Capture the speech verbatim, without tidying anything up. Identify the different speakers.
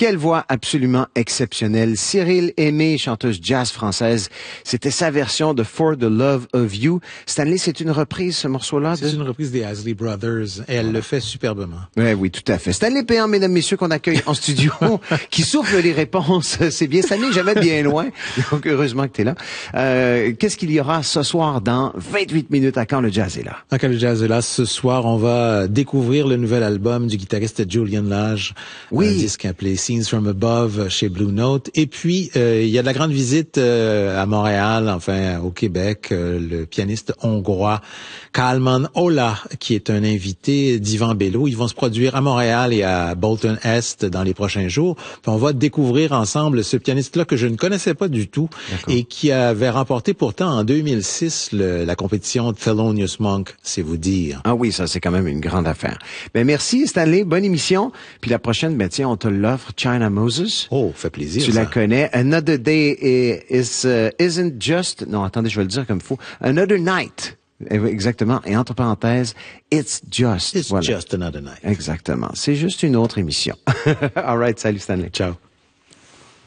Speaker 1: Quelle voix absolument exceptionnelle. Cyril Aimé, chanteuse jazz française. C'était sa version de For the Love of You. Stanley, c'est une reprise, ce morceau-là?
Speaker 2: C'est de... une reprise des Isley Brothers et elle voilà. le fait superbement.
Speaker 1: Oui, oui, tout à fait. Stanley Péan, mesdames, messieurs, qu'on accueille en studio, qui souffle les réponses. C'est bien. Stanley, jamais bien loin. Donc, heureusement que tu es là. Euh, qu'est-ce qu'il y aura ce soir dans vingt-huit minutes à Quand le Jazz est là?
Speaker 2: À Quand le Jazz est là, ce soir, on va découvrir le nouvel album du guitariste Julian Lage.
Speaker 1: Oui.
Speaker 2: Un disque appelé Scenes from Above chez Blue Note. Et puis, euh, il y a de la grande visite euh, à Montréal, enfin au Québec, euh, le pianiste hongrois Kálmán Olah, qui est un invité d'Yvan Bello. Ils vont se produire à Montréal et à Bolton Est dans les prochains jours. Puis on va découvrir ensemble ce pianiste-là que je ne connaissais pas du tout et qui avait remporté pourtant en deux mille six le, la compétition Thelonious Monk, c'est vous dire.
Speaker 1: Ah oui, ça c'est quand même une grande affaire. Ben merci Stanley, bonne émission. Puis la prochaine, ben tiens, on te l'offre, China Moses.
Speaker 2: Oh, fait plaisir.
Speaker 1: Tu
Speaker 2: ça.
Speaker 1: la connais. Another Day is, uh, isn't just... Non, attendez, je vais le dire comme il faut. Another Night. Exactement. Et entre parenthèses, It's Just.
Speaker 2: It's
Speaker 1: voilà.
Speaker 2: Just Another Night.
Speaker 1: Exactement. C'est juste une autre émission. All right. Salut Stanley.
Speaker 2: Ciao.